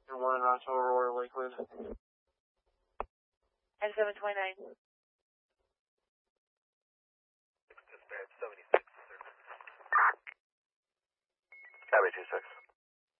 and 1 in Rockville, Aurora, Lakewood. And 729.